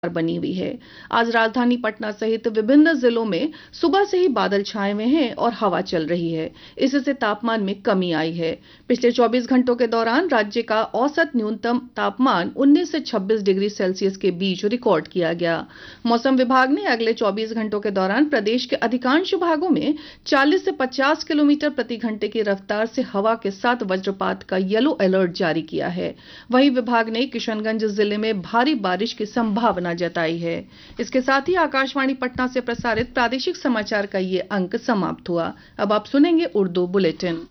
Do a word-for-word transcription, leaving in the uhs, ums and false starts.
बनी हुई है। आज राजधानी पटना सहित विभिन्न जिलों में सुबह से ही बादल छाए हुए हैं और हवा चल रही है। इससे तापमान में कमी आई है। पिछले चौबीस घंटों के दौरान राज्य का औसत न्यूनतम तापमान उन्नीस से छब्बीस डिग्री सेल्सियस के बीच रिकॉर्ड किया गया। मौसम विभाग ने अगले चौबीस घंटों के दौरान प्रदेश के अधिकांश भागों में चालीस से पचास किलोमीटर प्रति घंटे की रफ्तार से हवा के साथ वज्रपात का येलो अलर्ट जारी किया है। वहीं विभाग ने किशनगंज जिले में भारी बारिश की संभावना जताई है। इसके साथ ही आकाशवाणी पटना से प्रसारित प्रादेशिक समाचार का ये अंक समाप्त हुआ। अब आप सुनेंगे उर्दू बुलेटिन।